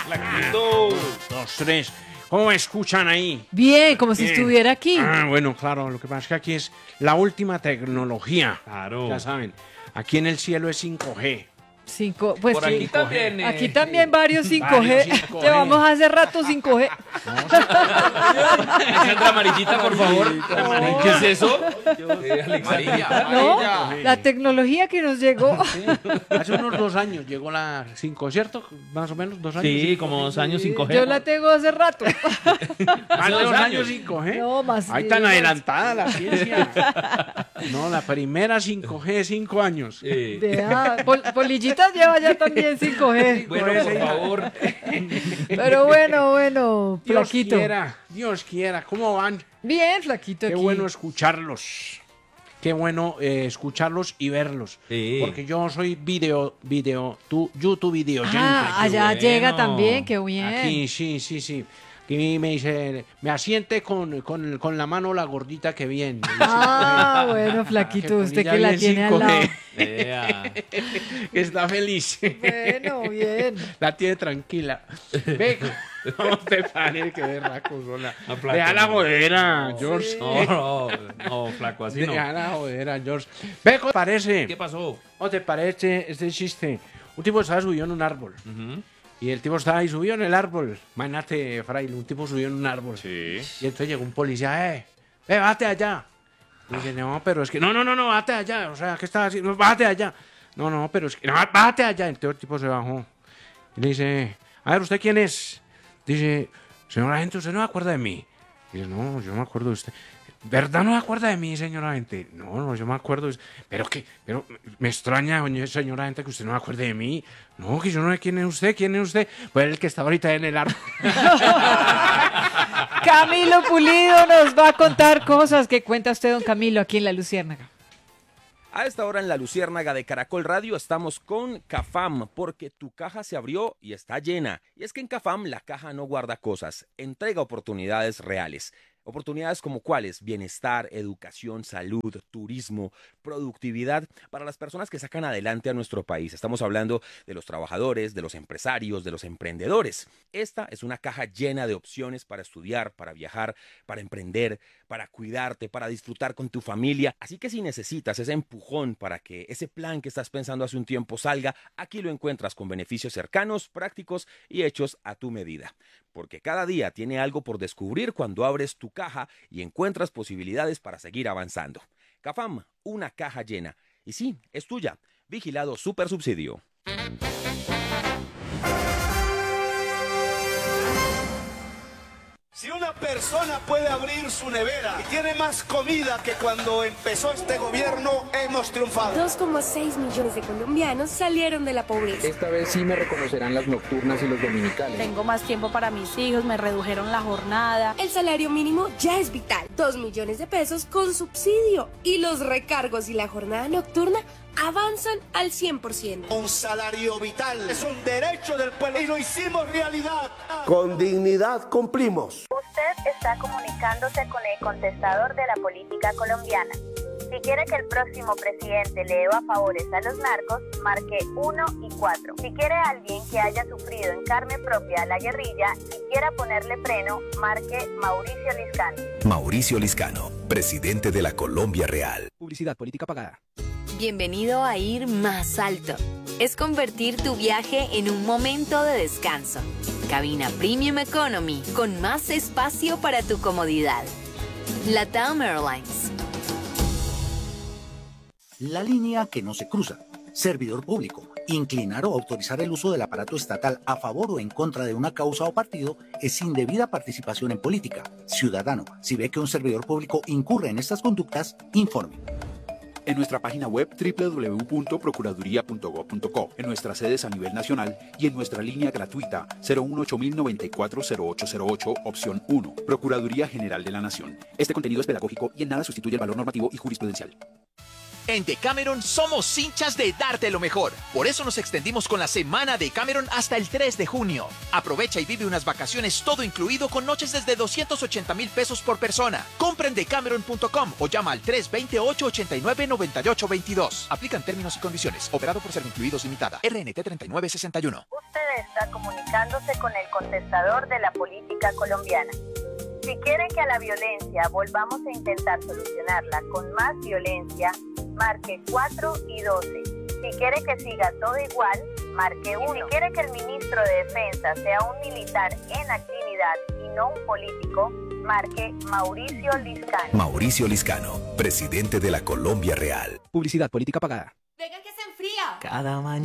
Flaquito. 2, 3. ¿Cómo me escuchan ahí? Bien, como si Bien. estuviera aquí. Bueno, claro, lo que pasa es que aquí es la última tecnología. Claro. Ya saben, aquí en el cielo es 5G. Pues Por sí. aquí también. Aquí también varios 5G. Varios 5G. Llevamos hace rato 5G. Alexandra Amarillita, por favor. Amarilla. ¿Qué es eso? No, la tecnología que nos llegó. Hace unos 2 años llegó la 5, ¿cierto? Más o menos 2 años. Sí, 5G. como 2 años 5G. Yo la tengo hace rato. Más de 2 2 años años. 5G. No, más. Ahí tan adelantada la ciencia. No, la primera 5G, 5 años. Sí. Polillitas lleva ya también 5G. Bueno, por favor. Pero bueno, Dios Flaquito. Dios quiera. ¿Cómo van? Bien, Flaquito. Qué aquí. bueno escucharlos. Qué bueno escucharlos y verlos. Sí. Porque yo soy YouTube video. Allá bueno. llega también, qué bien. Aquí, sí. Aquí me dice, me asiente con la mano la gordita que viene. Bueno, Flaquito, Que usted ya que la viene tiene al 5G. lado. Vea. Que está feliz. Bueno, bien. La tiene tranquila. Ve, ¿cómo te parece que berraco sola? No, flaco, Deja la no. jodera, George. No, flaco, así no. Deja la jodera, George. Ve, ¿cómo te parece? ¿Qué pasó? ¿Cómo te parece este chiste? Un tipo estaba subido en un árbol. Ujú. Y el tipo estaba ahí subido en el árbol. Imagínate, fraile, un tipo subió en un árbol. Sí. Y entonces llegó un policía, bate allá. Y dice, no, pero es que, no, bate allá. O sea, ¿qué estás haciendo? Bate allá. No, pero es que, no, bate allá. Entonces el tipo se bajó. Y le dice, a ver, ¿usted quién es? Dice, señora gente, ¿usted no se acuerda de mí? Dice, no, yo no me acuerdo de usted. ¿Verdad no se acuerda de mí, señora gente? No, yo me acuerdo de usted. Pero me extraña, señora gente, que usted no se acuerde de mí. No, que yo no sé quién es usted. Pues el que está ahorita en el árbol. Camilo Pulido nos va a contar cosas que cuenta usted, don Camilo, aquí en La Luciérnaga. A esta hora en La Luciérnaga de Caracol Radio estamos con Cafam, porque tu caja se abrió y está llena. Y es que en Cafam la caja no guarda cosas, entrega oportunidades reales. Oportunidades como cuáles: bienestar, educación, salud, turismo, productividad para las personas que sacan adelante a nuestro país. Estamos hablando de los trabajadores, de los empresarios, de los emprendedores. Esta es una caja llena de opciones para estudiar, para viajar, para emprender, para cuidarte, para disfrutar con tu familia. Así que si necesitas ese empujón para que ese plan que estás pensando hace un tiempo salga, aquí lo encuentras con beneficios cercanos, prácticos y hechos a tu medida. Porque cada día tiene algo por descubrir cuando abres tu caja y encuentras posibilidades para seguir avanzando. Cafam, una caja llena. Y sí, es tuya. Vigilado Supersubsidio. Si una persona puede abrir su nevera y tiene más comida que cuando empezó este gobierno, hemos triunfado. 2,6 millones de colombianos salieron de la pobreza. Esta vez sí me reconocerán las nocturnas y los dominicales. Tengo más tiempo para mis hijos, me redujeron la jornada. El salario mínimo ya es vital. 2 millones de pesos con subsidio. Y los recargos y la jornada nocturna avanzan al 100%. Un salario vital es un derecho del pueblo y lo hicimos realidad. Con dignidad cumplimos. Usted está comunicándose con el contestador de la política colombiana. Si quiere que el próximo presidente le deba favores a los narcos, marque 1 y 4. Si quiere a alguien que haya sufrido en carne propia la guerrilla y quiera ponerle freno, marque Mauricio Liscano. Mauricio Liscano, presidente de la Colombia Real. Publicidad política pagada. Bienvenido a Ir Más Alto. Es convertir tu viaje en un momento de descanso. Cabina Premium Economy con más espacio para tu comodidad. LATAM Airlines. La línea que no se cruza. Servidor público. Inclinar o autorizar el uso del aparato estatal a favor o en contra de una causa o partido es indebida participación en política. Ciudadano, si ve que un servidor público incurre en estas conductas, informe. En nuestra página web www.procuraduría.gov.co, en nuestras sedes a nivel nacional y en nuestra línea gratuita 018-094-0808, opción 1, Procuraduría General de la Nación. Este contenido es pedagógico y en nada sustituye el valor normativo y jurisprudencial. En Decameron somos hinchas de darte lo mejor. Por eso nos extendimos con la semana Decameron hasta el 3 de junio. Aprovecha y vive unas vacaciones todo incluido con noches desde 280,000 pesos por persona. Compra en decameron.com o llama al 328-89-9822. Aplican términos y condiciones. Operado por Servincluidos Limitada. RNT 3961. Usted está comunicándose con el contestador de la política colombiana. Si quieren que a la violencia volvamos a intentar solucionarla con más violencia, marque 4 y 12. Si quiere que siga todo igual, marque 1. Si quiere que el ministro de Defensa sea un militar en actividad y no un político, marque Mauricio Liscano. Mauricio Liscano, presidente de la Colombia Real. Publicidad política pagada. Venga que se enfría. Cada mañana.